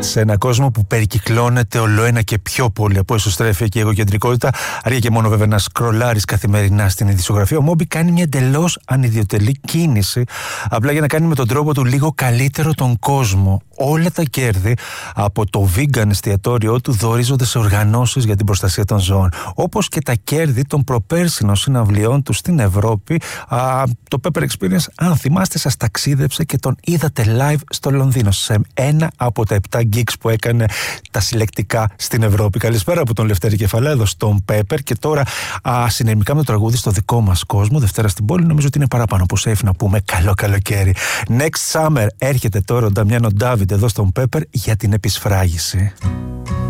Σε ένα κόσμο που περικυκλώνεται ολοένα και πιο πολύ από εσωστρέφεια και εγωκεντρικότητα, αρκεί και μόνο βέβαια να σκρολάρεις καθημερινά στην ειδησιογραφία, ο Μόμπι κάνει μια εντελώς ανιδιοτελή κίνηση, απλά για να κάνει με τον τρόπο του λίγο καλύτερο τον κόσμο. Όλα τα κέρδη από το vegan εστιατόριό του δωρίζονται σε οργανώσεις για την προστασία των ζώων. Όπως και τα κέρδη των προπέρσινων συναυλιών του στην Ευρώπη. Το Pepper Experience, αν θυμάστε, σας ταξίδεψε και τον είδατε live στο Λονδίνο σε ένα από τα 7 gigs που έκανε τα συλλεκτικά στην Ευρώπη. Καλησπέρα από τον Λευτέρη Κεφαλέδο στον Pepper. Και τώρα συνερμικά με το τραγούδι στο δικό μας κόσμο, Δευτέρα στην πόλη, νομίζω ότι είναι παραπάνω από safe να πούμε καλό καλοκαίρι. Next Summer έρχεται τώρα ο Νταμιάνο Ντάβιντ εδώ στον Pepper για την επισφράγιση.